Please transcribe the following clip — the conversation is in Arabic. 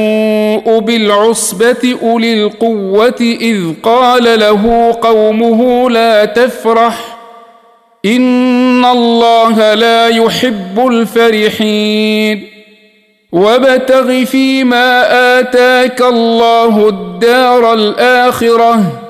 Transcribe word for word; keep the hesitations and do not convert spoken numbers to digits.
بالعصبة أولي القوة إذ قال له قومه لا تفرح إن الله لا يحب الفرحين وابتغ فيما آتاك الله الدار الآخرة